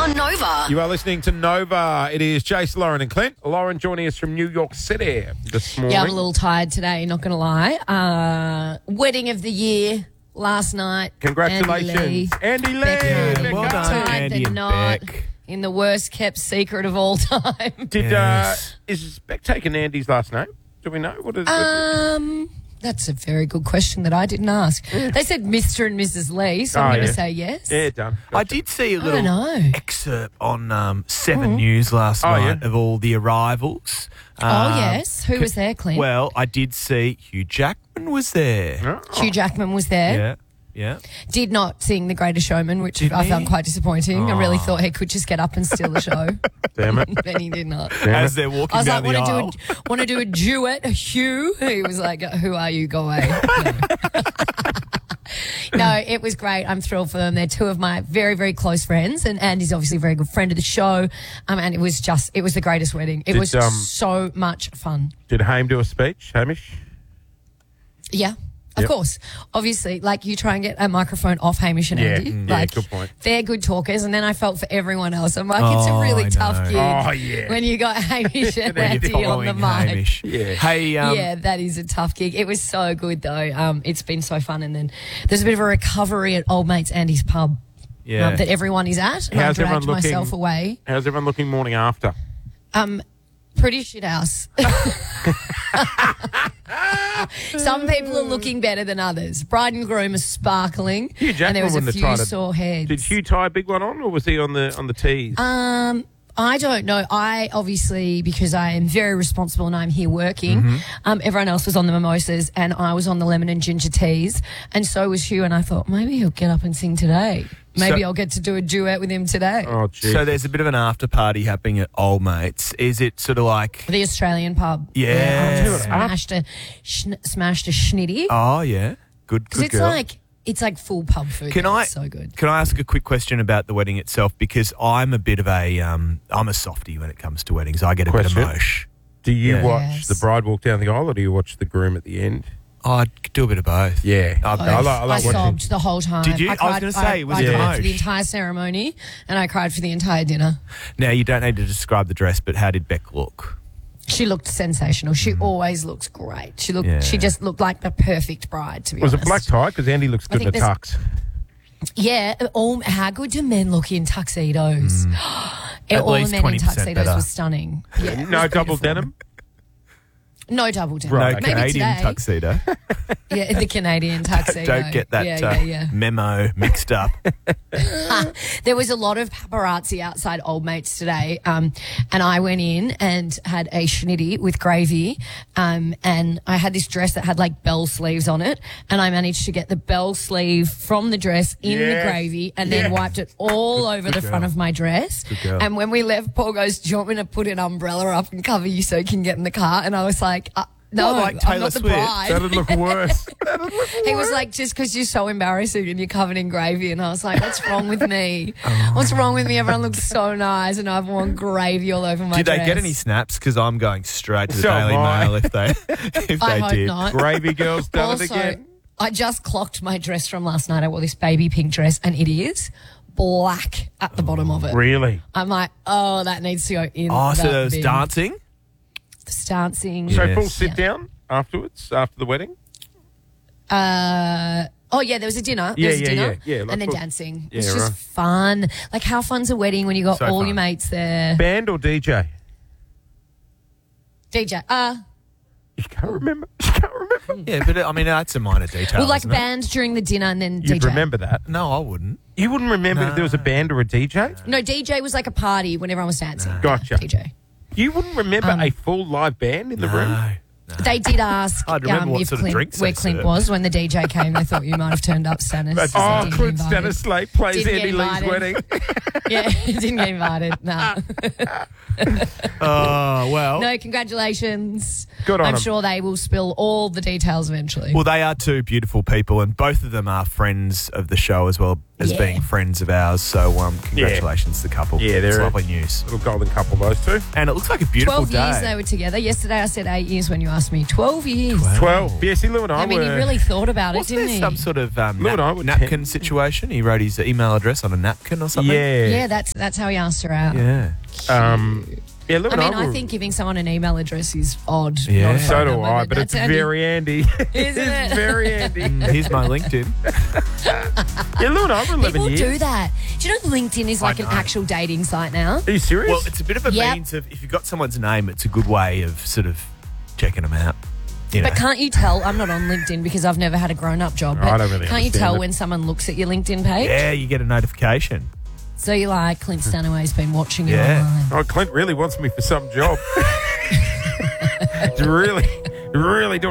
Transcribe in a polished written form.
on Nova. You are listening to Nova. It is Jace, Lauren and Clint. Lauren joining us from New York City this morning. Yeah, I'm a little tired today, not going to lie. Wedding of the year last night. Congratulations. Andy Lee. Becky. well done, Tied Andy the and knot Beck. in the worst kept secret of all time. Is Beck taking Andy's last name? Do we know? What is That's a very good question that I didn't ask. They said Mr. and Mrs. Lee, so I'm going to say yes. Yeah, done. I did see a don't little know. excerpt on 7 News last night of all the arrivals. Yes. Who was there, Clint? Well, I did see Hugh Jackman was there. Hugh Jackman was there. Yeah, yeah. Did not sing The Greatest Showman, which Didn't I he? found quite disappointing. I really thought he could just get up and steal the show. Damn it. But he did not. As they're walking I was down like, the aisle. want to do a duet, Hugh? He was like, who are you? Go away. No, it was great. I'm thrilled for them. They're two of my very, very close friends, and Andy's obviously a very good friend of the show. And it was the greatest wedding. It was so much fun. Did Haim do a speech, Hamish? Yeah. Of course. Obviously, like you try and get a microphone off Hamish and Andy. Yeah, good point. They're good talkers, and then I felt for everyone else. I'm like, it's a really I tough gig Oh, yeah. when you got Hamish and When Andy you're on the following mic. Hamish. Yeah. Hey, Yeah, that is a tough gig. It was so good, though. It's been so fun. And then there's a bit of a recovery at Old Mates Andy's pub yeah. that everyone is at. And How's I everyone dragged looking? myself away. How's everyone looking morning after? Pretty shit house. Some people are looking better than others. Bride and groom are sparkling. Hugh Jackman and there was a wouldn't have few tried to- sore heads. Did Hugh tie a big one on, or was he on the tees? I don't know. I obviously, because I am very responsible and I'm here working, everyone else was on the mimosas and I was on the lemon and ginger teas, and so was Hugh, and I thought maybe he'll get up and sing today. Maybe So- I'll get to do a duet with him today. Oh, geez. So there's a bit of an after party happening at Old Mates. Is it sort of like... The Australian pub. Yeah. I smashed a schnitty. Oh, yeah. Good Because girl. it's like full pub food. Can there. I It's so good. Can I ask a quick question about the wedding itself? Because I'm a bit of a I'm a softie when it comes to weddings. I get a bit Question? emotion. Do you Yeah. watch Yes. the bride walk down the aisle, or do you watch the groom at the end? I do a bit of both. Yeah. I I like watching. sobbed the whole time. Did you? I was cried- gonna say, was I it cried emotion? for the entire ceremony, and I cried for the entire dinner. Now you don't need to describe the dress, but how did Beck look? She looked sensational. She always looks great. She looked. Yeah. She just looked like the perfect bride. To be Was honest, it black tie? Because Andy looks good in think the there's- tux. Yeah. How good do men look in tuxedos? At All the least men in 20% tuxedos better. was stunning. Yeah, it No was double beautiful. denim? No double denim. Right, No okay. Maybe Canadian today. tuxedo. Yeah, the Canadian tuxedo. Don't get that Yeah. memo mixed up. There was a lot of paparazzi outside Old Mates today, and I went in and had a schnitty with gravy, and I had this dress that had like bell sleeves on it, and I managed to get the bell sleeve from the dress in the Yes. gravy and then wiped it all over the front of my dress. girl. And when we left, Paul goes, "Do you want me to put an umbrella up and cover you so you can get in the car?" And I was like, no, What, like I'm Taylor not the Swift? bride. That'd look worse. He was like, just because you're so embarrassing and you're covered in gravy. And I was like, what's wrong with me? Oh. What's wrong with me? Everyone looks so nice and I've worn gravy all over my Did they dress. get any snaps? Because I'm going straight to the So Daily am I. Mail if they I hope did. not. Gravy girl's done it Also, again. I just clocked my dress from last night. I wore this baby pink dress and it is black at the bottom of it. Really? I'm like, oh, that needs to go in. Oh, so the there was bin. dancing? There's dancing. So Yes. full sit Yeah. down afterwards, after the wedding? Oh, yeah, there was a dinner. Yeah, There was a yeah, dinner. yeah. And Like then full- dancing. Yeah, It's just right. fun. Like, how fun's a wedding when you got So all fun. your mates there? Band or DJ? DJ. You can't remember. You can't remember. Yeah, but I mean, that's a minor detail. Well, like isn't it? band during the dinner and then You'd DJ. remember that. No, I wouldn't. You wouldn't remember if there was a band or a DJ? No, DJ was like a party when everyone was dancing. Gotcha. DJ. You wouldn't remember a full live band in the room? No. They did ask I'd remember what if sort of Clint, drinks where they Clint served. was when the DJ came. They thought you might have turned up Stannis. Oh, Didn't get Clint invited. Stannis Slate plays Didn't get Andy Lee's invited. wedding. Yeah, didn't get invited. No. Oh, well. No, congratulations. Good on I'm 'em. sure they will spill all the details eventually. Well, they are two beautiful people, and both of them are friends of the show as well. as Yeah. being friends of ours. So congratulations to the couple. Yeah, it's they're lovely news. Little golden couple, those two. And it looks like a beautiful 12 day. years they were together. Yesterday I said 8 years when you asked me. 12 years. 12. Yeah, see, Lou and I I mean, were... he really thought about it, Wasn't didn't there he? some sort of Lou and I were napkin situation? He wrote his email address on a napkin or something? Yeah, that's how he asked her out. Yeah. Yeah, Lou I and mean, I were... I think giving someone an email address is odd. Yeah. not a So phone do number, I, but that's it's handy. very handy. Isn't it? It's very handy. Here's my LinkedIn. Yeah, Lou and I were 11 People years. do that. Do you know LinkedIn is like an know. actual dating site now? Are you serious? Well, it's a bit of a Yep. means of, if you've got someone's name, it's a good way of sort of checking them out. You know. But can't you tell? I'm not on LinkedIn because I've never had a grown-up job. No, I But don't really can't you understand tell it. when someone looks at your LinkedIn page? Yeah, you get a notification. So you're like, Clint Stanaway's been watching you Yeah. online. Oh, Clint really wants me for some job. He's really doing